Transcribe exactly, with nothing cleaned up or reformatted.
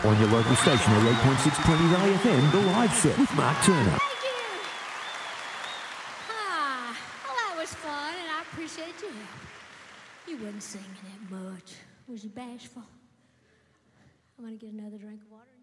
On your local station, eighty-eight point six twenty A F M, The Live Set with Mark Turner. Thank you. Ah, well, that was fun, and I appreciate your help. You wasn't singing that much. Was you bashful? I'm going to get another drink of water.